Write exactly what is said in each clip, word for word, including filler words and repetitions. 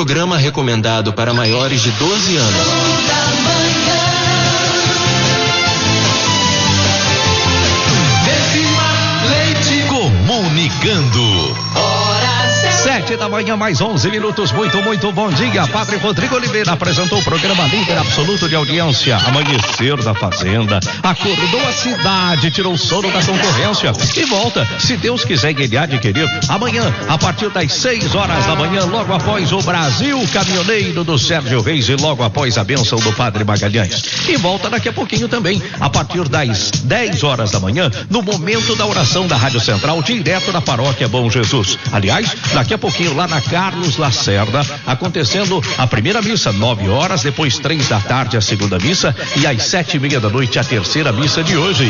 Programa recomendado para maiores de doze anos. Comunicando. Sete da manhã, mais onze minutos. Muito, muito bom dia. Padre Rodrigo Oliveira apresentou o programa Líder Absoluto de Audiência. Amanhecer da Fazenda. Acordou a cidade, tirou o sono da concorrência e volta, se Deus quiser, ele há de querer. Amanhã, a partir das seis horas da manhã, logo após o Brasil Caminhoneiro do Sérgio Reis e logo após a bênção do Padre Magalhães. E volta daqui a pouquinho também, a partir das dez horas da manhã, no momento da oração da Rádio Central, direto da Paróquia Bom Jesus. Aliás, daqui a pouquinho lá na Carlos Lacerda, acontecendo a primeira missa, nove horas, depois três da tarde a segunda missa e às sete e meia da noite a terceira missa de hoje.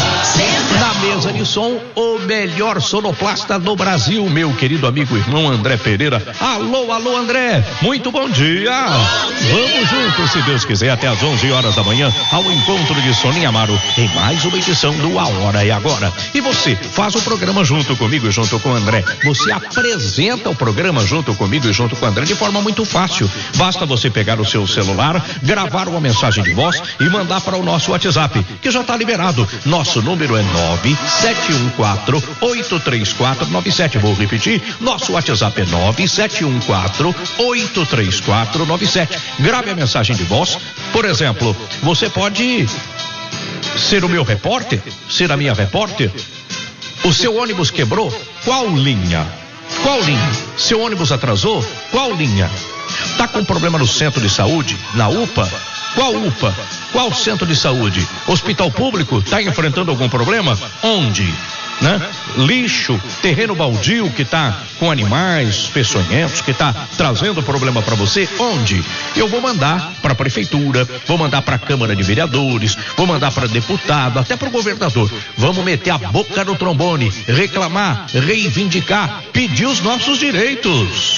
Na mesa de som, o melhor sonoplasta do Brasil, meu querido amigo irmão André Pereira. Alô, alô André, muito bom dia. Vamos juntos, se Deus quiser, até às onze horas da manhã, ao encontro de Soninha Amaro, em mais uma edição do A Hora é Agora. E você faz o programa junto comigo e junto com o André. Você apresenta o programa junto comigo e junto com o André de forma muito fácil. Basta você pegar o seu celular, gravar uma mensagem de voz e mandar para o nosso WhatsApp, que já está liberado. Nosso número é nove sete um quatro, oito três quatro nove sete. Vou repetir, nosso WhatsApp é nove sete um quatro, oito três quatro nove sete. Grave a mensagem de voz. Por exemplo, você pode ser o meu repórter, ser a minha repórter. O seu ônibus quebrou? Qual linha? Qual linha? Seu ônibus atrasou? Qual linha? Tá com problema no centro de saúde? Na U P A? Qual U P A? Qual centro de saúde? Hospital público? Tá enfrentando algum problema? Onde? Né? Lixo, terreno baldio que tá com animais peçonhentos, que tá trazendo problema para você, onde? Eu vou mandar para a prefeitura, vou mandar para a Câmara de Vereadores, vou mandar para deputado, até para o governador. Vamos meter a boca no trombone, reclamar, reivindicar, pedir os nossos direitos.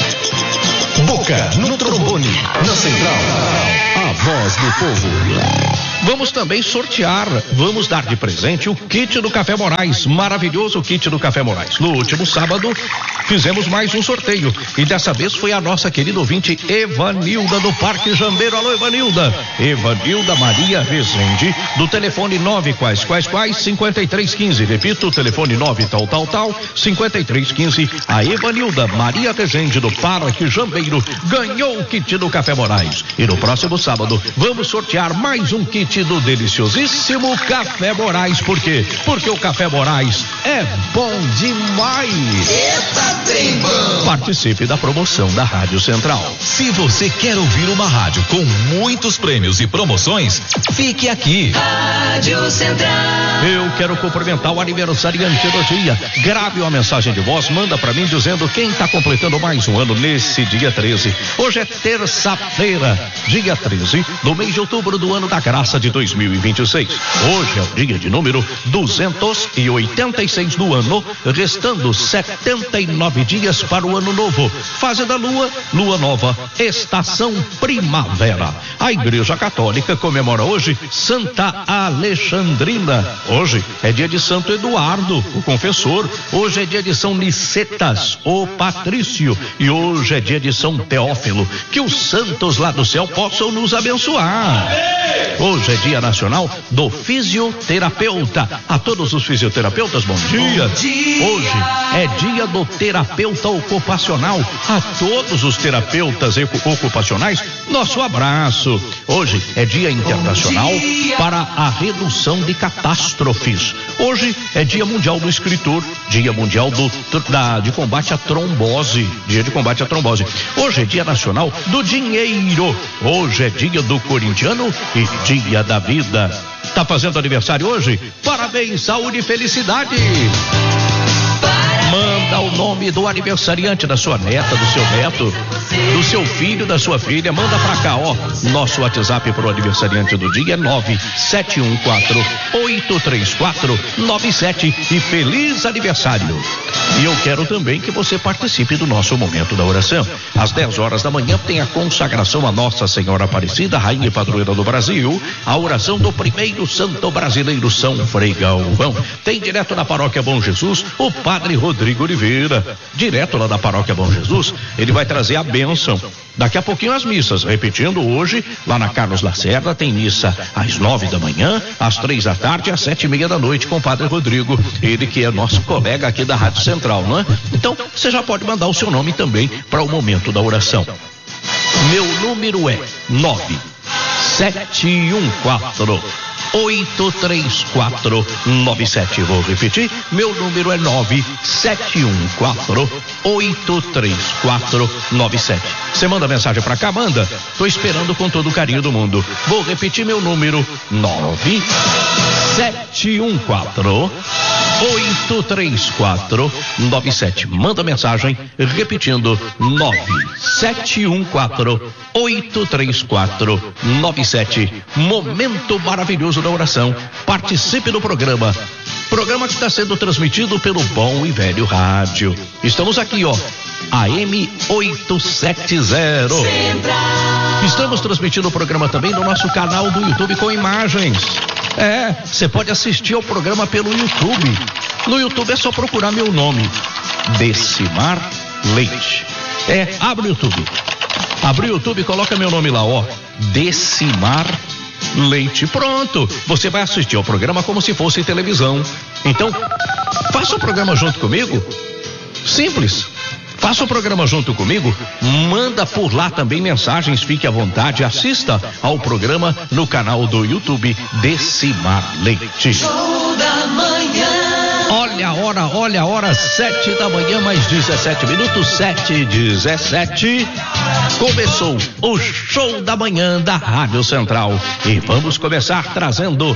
Boca no trombone, na central, a voz do povo. Vamos também sortear, vamos dar de presente o kit do Café Moraes, maravilhoso kit do Café Moraes. No último sábado, fizemos mais um sorteio e dessa vez foi a nossa querida ouvinte Evanilda do Parque Jambeiro. Alô, Evanilda. Evanilda Maria Rezende, do telefone nove quais, quais, quais, cinquenta e três quinze. Repito, telefone nove tal, tal, tal, cinquenta e três quinze. A Evanilda Maria Rezende do Parque Jambeiro ganhou o kit do Café Moraes. E no próximo sábado, vamos sortear mais um kit do deliciosíssimo Café Moraes. Por quê? Porque o Café Moraes é bom demais. Eita, tem bom. Participe da promoção da Rádio Central. Se você quer ouvir uma rádio com muitos prêmios e promoções, fique aqui. Rádio Central. Eu quero cumprimentar o aniversariante do dia. Grave uma mensagem de voz, manda pra mim dizendo quem está completando mais um ano nesse dia treze. Hoje é terça-feira, dia treze do mês de outubro do ano da graça de dois mil e vinte e seis. Hoje é o dia de número duzentos e oitenta e seis do ano, restando setenta e nove dias para o ano novo. Fase da lua, lua nova, estação primavera. A Igreja Católica comemora hoje Santa Alexandrina. Hoje é dia de Santo Eduardo, o confessor. Hoje é dia de São Nicetas, o patrício. E hoje é dia de São Teófilo. Que os santos lá do céu possam nos abençoar. Hoje é dia nacional do fisioterapeuta. A todos os fisioterapeutas, bom dia. Bom dia. Hoje é dia do terapeuta ocupacional. A todos os terapeutas ocupacionais, nosso abraço. Hoje é dia internacional para a redução de catástrofes. Hoje é dia mundial do escritor, dia mundial do, da, de combate à trombose, dia de combate à trombose. Hoje é dia nacional do dinheiro. Hoje é dia do corintiano e dia da vida. Tá fazendo aniversário hoje? Parabéns, saúde e felicidade. Manda o nome do aniversariante, da sua neta, do seu neto, do seu filho, da sua filha. Manda pra cá, ó. Nosso WhatsApp pro aniversariante do dia é nove sete um quatro, oito três quatro nove sete. E feliz aniversário. E eu quero também que você participe do nosso momento da oração. Às dez horas da manhã tem a consagração a Nossa Senhora Aparecida, Rainha e Padroeira do Brasil. A oração do primeiro santo brasileiro, São Frei Galvão. Tem direto na Paróquia Bom Jesus o Padre Rodrigo Oliveira. Oliveira, direto lá da Paróquia Bom Jesus. Ele vai trazer a bênção. Daqui a pouquinho as missas, repetindo hoje, lá na Carlos Lacerda tem missa às nove da manhã, às três da tarde e às sete e meia da noite com o Padre Rodrigo, ele que é nosso colega aqui da Rádio Central, não é? Então, você já pode mandar o seu nome também para o momento da oração. Meu número é nove sete um quatro oito três quatro nove sete. Vou repetir, meu número é nove sete um quatro oito três quatro nove sete. Você manda mensagem pra cá, manda. Tô esperando com todo o carinho do mundo. Vou repetir meu número: nove sete um quatro oito três quatro nove sete. Manda mensagem repetindo: nove sete um quatro oito três quatro nove sete. Momento maravilhoso da oração. Participe do programa. Programa que está sendo transmitido pelo Bom e Velho Rádio. Estamos aqui, ó, A M oitocentos e setenta. Estamos transmitindo o programa também no nosso canal do YouTube com imagens. É, você pode assistir ao programa pelo YouTube. No YouTube é só procurar meu nome, Decimar Leite. É, abre o YouTube. Abre o YouTube e coloca meu nome lá, ó, Decimar Leite. Pronto, você vai assistir ao programa como se fosse televisão. Então, faça o programa junto comigo. Simples. Faça o programa junto comigo, manda por lá também mensagens, fique à vontade, assista ao programa no canal do YouTube Decimar Leite. Show da manhã. Olha a hora, olha a hora, sete da manhã, mais dezessete minutos, sete e dezessete. Começou o Show da Manhã da Rádio Central e vamos começar trazendo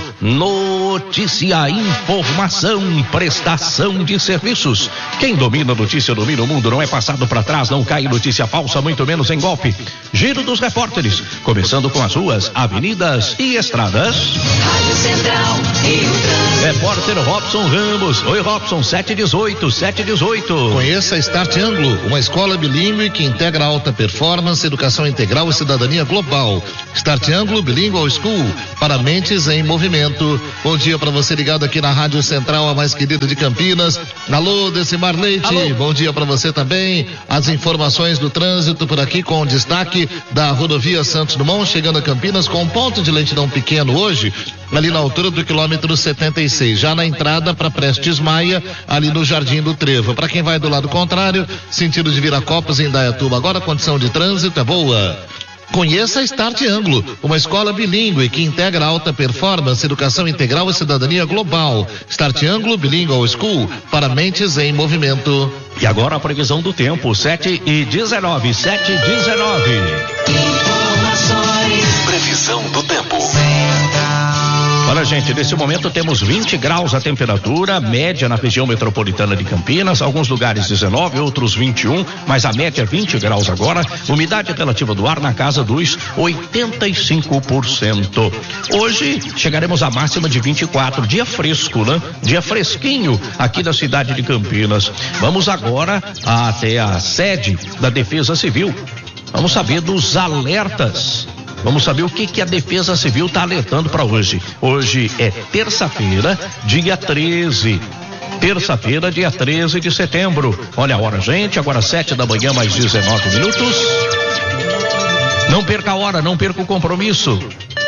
notícia, informação, prestação de serviços. Quem domina a notícia domina o mundo, não é passado para trás, não cai em notícia falsa, muito menos em golpe. Giro dos repórteres, começando com as ruas, avenidas e estradas. Rádio Central e o trânsito. Repórter Robson Ramos. Oi, Robson, sete e dezoito, sete e dezoito. Conheça a Start Anglo, uma escola bilíngue que integra alta performance, educação integral e cidadania global. Start Anglo Bilingual School, para mentes em movimento. Bom dia para você ligado aqui na Rádio Central, a mais querida de Campinas. Alô, Decimar Leite. Alô. Bom dia para você também. As informações do trânsito por aqui com destaque da rodovia Santos Dumont, chegando a Campinas com um ponto de lentidão pequeno hoje, ali na altura do quilômetro setenta e seis, já na entrada para Prestes Maia, ali no Jardim do Trevo. Para quem vai do lado contrário, sentido de Viracopos em Indaiatuba, agora a condição de trânsito é boa. Conheça a Start Anglo, uma escola bilíngue que integra alta performance, educação integral e cidadania global. Start Anglo Bilingual School, para mentes em movimento. E agora a previsão do tempo, sete e dezenove, sete e dezenove. Informações. Previsão do tempo. Olha, gente, nesse momento temos vinte graus a temperatura, média na região metropolitana de Campinas, alguns lugares dezenove, outros vinte e um, mas a média é vinte graus agora, umidade relativa do ar na casa dos oitenta e cinco por cento. Hoje chegaremos à máxima de vinte e quatro, dia fresco, né? Dia fresquinho aqui da cidade de Campinas. Vamos agora até a sede da Defesa Civil. Vamos saber dos alertas. Vamos saber o que que a Defesa Civil está alertando para hoje. Hoje é terça-feira, dia treze. Terça-feira, dia treze de setembro. Olha a hora, gente. Agora sete da manhã, mais dezenove minutos. Não perca a hora, não perca o compromisso.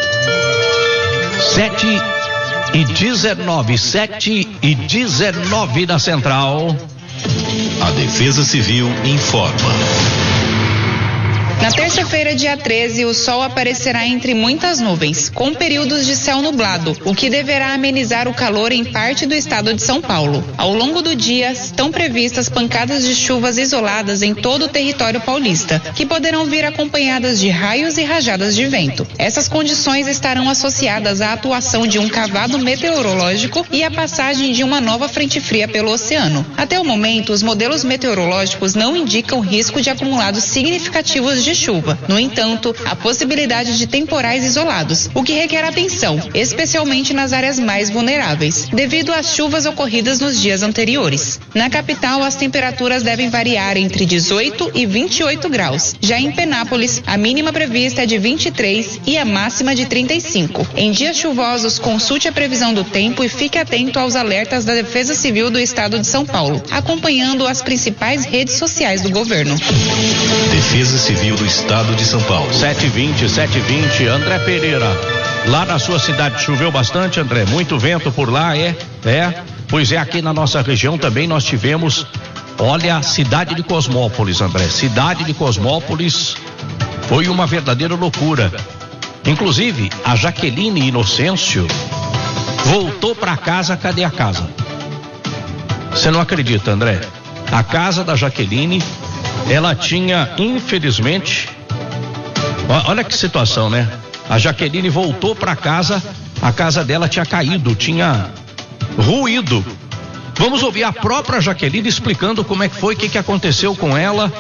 Sete e dezenove, sete e dezenove da Central. A Defesa Civil informa. Na terça-feira, dia treze, o sol aparecerá entre muitas nuvens, com períodos de céu nublado, o que deverá amenizar o calor em parte do estado de São Paulo. Ao longo do dia, estão previstas pancadas de chuvas isoladas em todo o território paulista, que poderão vir acompanhadas de raios e rajadas de vento. Essas condições estarão associadas à atuação de um cavado meteorológico e à passagem de uma nova frente fria pelo oceano. Até o momento, os modelos meteorológicos não indicam risco de acumulados significativos de de chuva. No entanto, há possibilidade de temporais isolados, o que requer atenção, especialmente nas áreas mais vulneráveis, devido às chuvas ocorridas nos dias anteriores. Na capital, as temperaturas devem variar entre dezoito e vinte e oito graus. Já em Penápolis, a mínima prevista é de vinte e três e a máxima de trinta e cinco. Em dias chuvosos, consulte a previsão do tempo e fique atento aos alertas da Defesa Civil do Estado de São Paulo, acompanhando as principais redes sociais do governo. Defesa Civil do Estado de São Paulo. sete e vinte, sete e vinte, André Pereira. Lá na sua cidade choveu bastante, André? Muito vento por lá, é? É? Pois é, aqui na nossa região também nós tivemos, olha, a cidade de Cosmópolis, André. Cidade de Cosmópolis foi uma verdadeira loucura. Inclusive, a Jaqueline Inocêncio voltou para casa. Cadê a casa? Você não acredita, André? A casa da Jaqueline, ela tinha, infelizmente, olha que situação, né? A Jaqueline voltou para casa, a casa dela tinha caído, tinha ruído. Vamos ouvir a própria Jaqueline explicando como é que foi, o que, que aconteceu com ela.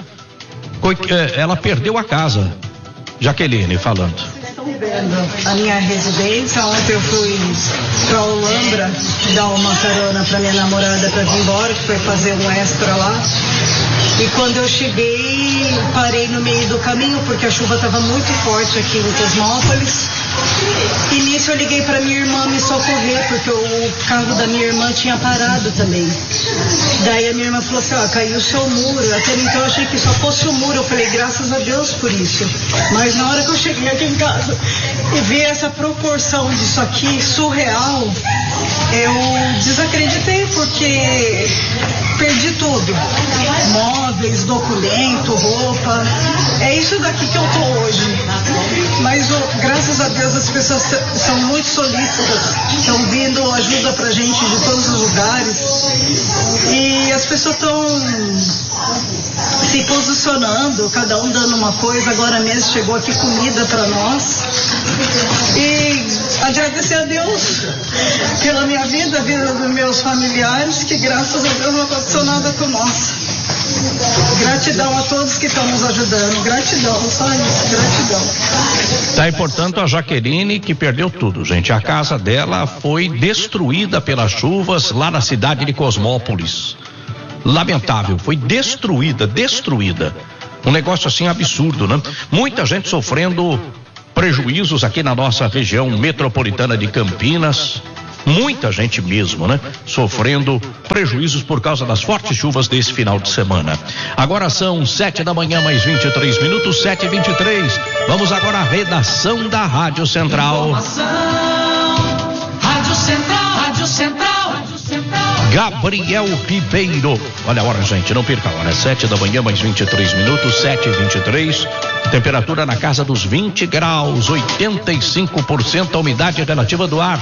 Ela perdeu a casa. Jaqueline falando. A minha residência, ontem eu fui pra Olambra dar uma carona pra minha namorada pra vir embora, que foi fazer um extra lá. E quando eu cheguei, parei no meio do caminho, porque a chuva estava muito forte aqui em Cosmópolis. E nisso eu liguei para minha irmã me socorrer, porque o carro da minha irmã tinha parado também. Daí a minha irmã falou assim, ó, caiu o seu muro. Até então eu achei que só fosse o muro. Eu falei, graças a Deus por isso. Mas na hora que eu cheguei aqui em casa e vi essa proporção disso aqui, surreal, eu desacreditei, porque perdi tudo. Móveis, documento, roupa. É isso daqui que eu tô hoje. Mas oh, graças a Deus as pessoas são muito solícitas, estão vindo ajuda pra gente de todos os lugares. E as pessoas estão se posicionando, cada um dando uma coisa. Agora mesmo chegou aqui comida para nós. E agradecer a Deus pela minha vida, a vida dos meus familiares, que graças a Deus não aconteceu nada com nós. Gratidão a todos que estão nos ajudando. Gratidão, só isso, gratidão. Tá aí, portanto, a Jaqueline, que perdeu tudo, gente. A casa dela foi destruída pelas chuvas lá na cidade de Cosmópolis. Lamentável, foi destruída, destruída. Um negócio assim absurdo, né? Muita gente sofrendo prejuízos aqui na nossa região metropolitana de Campinas. Muita gente mesmo, né? Sofrendo prejuízos por causa das fortes chuvas desse final de semana. Agora são sete da manhã, mais vinte e três minutos, sete e vinte e três. Vamos agora à redação da Rádio Central. Informação, Rádio Central, Rádio Central, Rádio Central. Gabriel Ribeiro. Olha a hora, gente, não perca a hora. sete da manhã, mais vinte e três minutos, sete e vinte e três. Temperatura na casa dos vinte graus, oitenta e cinco por cento a umidade relativa do ar.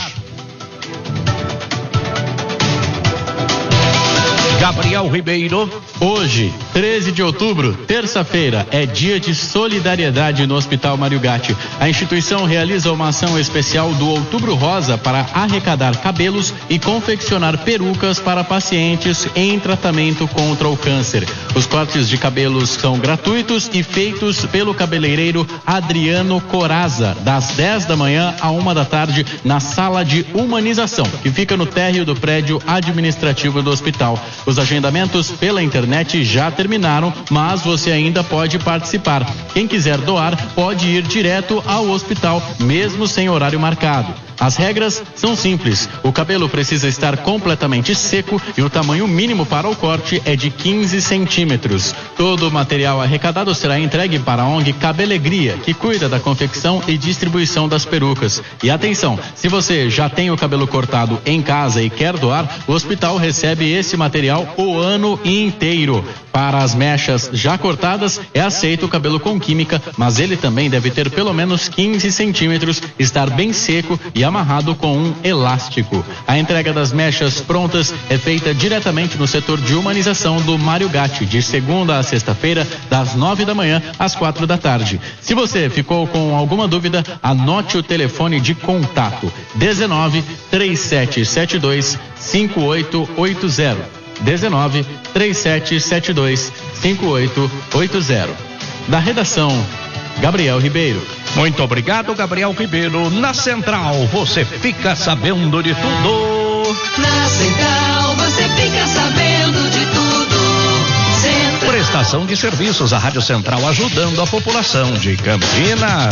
Gabriel Ribeiro. Hoje, treze de outubro, terça-feira, é dia de solidariedade no Hospital Mário Gatti. A instituição realiza uma ação especial do Outubro Rosa para arrecadar cabelos e confeccionar perucas para pacientes em tratamento contra o câncer. Os cortes de cabelos são gratuitos e feitos pelo cabeleireiro Adriano Coraza, das dez da manhã à uma da tarde, na sala de humanização, que fica no térreo do prédio administrativo do hospital. Os agendamentos pela internet já terminaram, mas você ainda pode participar. Quem quiser doar pode ir direto ao hospital, mesmo sem horário marcado. As regras são simples. O cabelo precisa estar completamente seco e o tamanho mínimo para o corte é de quinze centímetros. Todo o material arrecadado será entregue para a O N G Cabelegria, que cuida da confecção e distribuição das perucas. E atenção, se você já tem o cabelo cortado em casa e quer doar, o hospital recebe esse material o ano inteiro. Para as mechas já cortadas, é aceito o cabelo com química, mas ele também deve ter pelo menos quinze centímetros, estar bem seco e amarrado com um elástico. A entrega das mechas prontas é feita diretamente no setor de humanização do Mário Gatti, de segunda a sexta-feira, das nove da manhã às quatro da tarde. Se você ficou com alguma dúvida, anote o telefone de contato: dezenove, três sete sete dois, cinco oito oito zero. dezenove, três sete sete dois, cinco oito oito zero. Da redação, Gabriel Ribeiro. Muito obrigado, Gabriel Ribeiro. Na Central, você fica sabendo de tudo. Na Central, você fica sabendo de tudo. Central. Prestação de serviços, a Rádio Central ajudando a população de Campinas.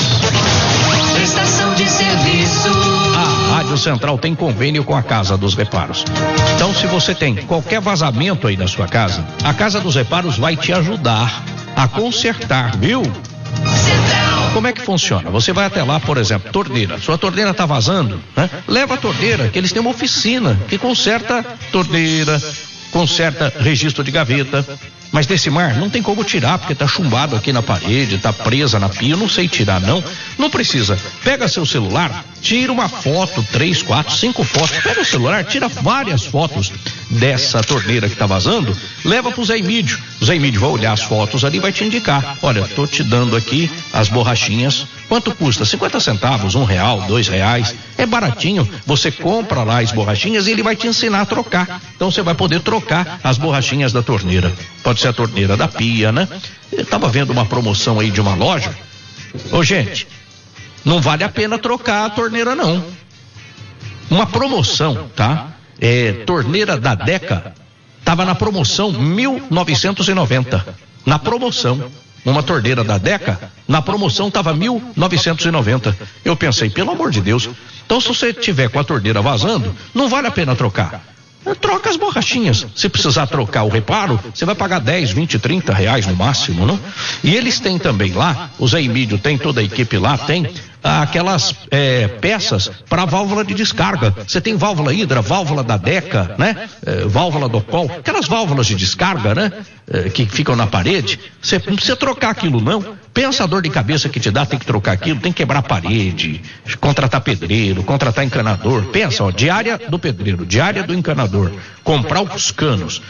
Prestação de serviço. A Rádio Central tem convênio com a Casa dos Reparos. Então, se você tem qualquer vazamento aí na sua casa, a Casa dos Reparos vai te ajudar a consertar, viu? Central. Como é que funciona? Você vai até lá, por exemplo, torneira. Sua torneira tá vazando, né? Leva a torneira, que eles têm uma oficina que conserta torneira, conserta registro de gaveta. Mas desse mar não tem como tirar, porque tá chumbado aqui na parede, tá presa na pia, eu não sei tirar não. Não precisa. Pega seu celular, tira uma foto, três, quatro, cinco fotos. Pega o celular, tira várias fotos dessa torneira que tá vazando, leva pro Zé Emídio. O Zé Emídio vai olhar as fotos ali e vai te indicar. Olha, tô te dando aqui as borrachinhas. Quanto custa? cinquenta centavos, um real, dois reais. É baratinho. Você compra lá as borrachinhas e ele vai te ensinar a trocar. Então você vai poder trocar as borrachinhas da torneira. Pode ser a torneira da pia, né? Eu tava vendo uma promoção aí de uma loja. Ô, gente, não vale a pena trocar a torneira, não. Uma promoção, tá? É, torneira da Deca tava na promoção mil novecentos e noventa. Na promoção. Uma torneira da Deca, na promoção tava mil novecentos e noventa. Eu pensei, pelo amor de Deus. Então, se você tiver com a torneira vazando, não vale a pena trocar. Troca as borrachinhas. Se precisar trocar o reparo, você vai pagar dez, vinte, trinta reais no máximo, não? E eles têm também lá, o Zé Emídio tem, toda a equipe lá tem aquelas é, peças para válvula de descarga. Você tem válvula hidra, válvula da Deca, né? É, válvula do Col, aquelas válvulas de descarga, né? É, que ficam na parede. Você não precisa trocar aquilo, não. Pensa a dor de cabeça que te dá, tem que trocar aquilo, tem que quebrar a parede, contratar pedreiro, contratar encanador. Pensa, ó, diária do pedreiro, diária do encanador, comprar os canos,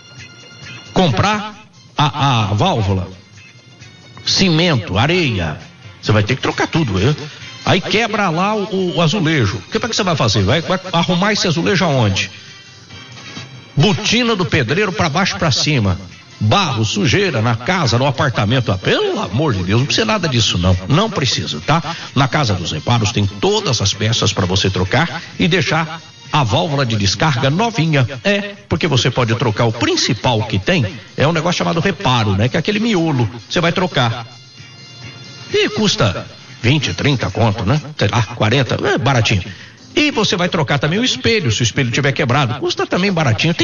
comprar a, a válvula, cimento, areia. Você vai ter que trocar tudo, viu? Aí quebra lá o, o azulejo. O que, que você vai fazer? Vai, vai arrumar esse azulejo aonde? Botina do pedreiro para baixo para cima. Barro, sujeira na casa, no apartamento. Pelo amor de Deus, não precisa nada disso não. Não precisa, tá? Na Casa dos Reparos tem todas as peças para você trocar e deixar a válvula de descarga novinha. É, porque você pode trocar o principal que tem, é um negócio chamado reparo, né? Que é aquele miolo. Você vai trocar. E custa vinte, trinta conto, né? Sei lá, quarenta, é baratinho. E você vai trocar também o espelho, se o espelho tiver quebrado. Custa também baratinho. Tem